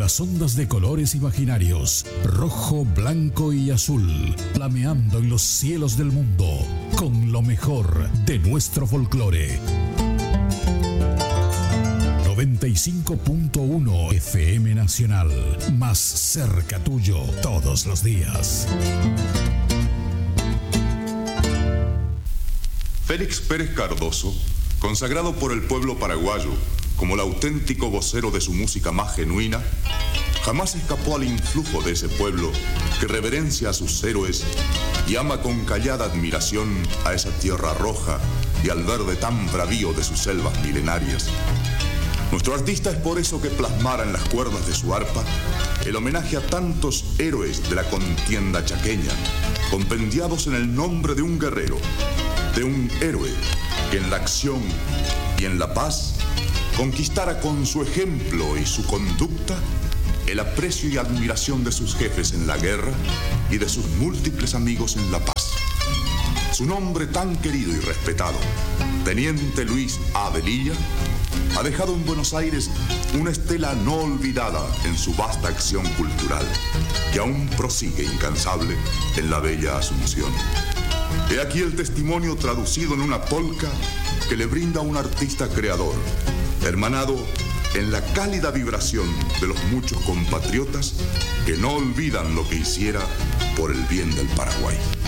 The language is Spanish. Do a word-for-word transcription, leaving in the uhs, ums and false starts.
las ondas de colores imaginarios, rojo, blanco y azul, flameando en los cielos del mundo, con lo mejor de nuestro folclore. noventa y cinco punto uno F M Nacional, más cerca tuyo todos los días. Félix Pérez Cardoso, consagrado por el pueblo paraguayo como el auténtico vocero de su música más genuina, jamás escapó al influjo de ese pueblo que reverencia a sus héroes y ama con callada admiración a esa tierra roja y al verde tan bravío de sus selvas milenarias. Nuestro artista es por eso que plasmara en las cuerdas de su arpa el homenaje a tantos héroes de la contienda chaqueña, compendiados en el nombre de un guerrero, de un héroe que en la acción y en la paz conquistara con su ejemplo y su conducta el aprecio y admiración de sus jefes en la guerra y de sus múltiples amigos en la paz. Su nombre tan querido y respetado, Teniente Luis A. Velilla, ha dejado en Buenos Aires una estela no olvidada en su vasta acción cultural, que aún prosigue incansable en la bella Asunción. He aquí el testimonio traducido en una polca que le brinda un artista creador, hermanado en la cálida vibración de los muchos compatriotas que no olvidan lo que hiciera por el bien del Paraguay.